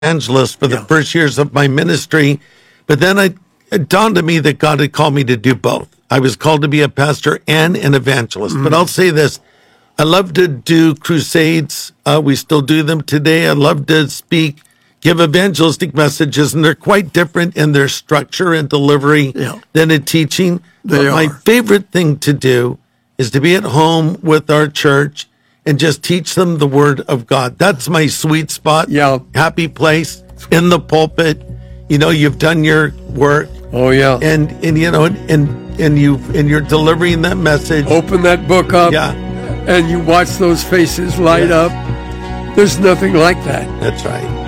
evangelist for the first years of my ministry, but then it dawned on me that God had called me to do both. I was called to be a pastor and an evangelist. But I'll say this, I love to do crusades. We still do them today. I love to give evangelistic messages, and they're quite different in their structure and delivery than a teaching. But my favorite thing to do is to be at home with our church and just teach them the word of God. That's my sweet spot. Happy place in the pulpit. You know, you've done your work. Oh yeah. And you know, and you're delivering that message. Open that book up. Yeah. And you watch those faces light up. There's nothing like that. That's right.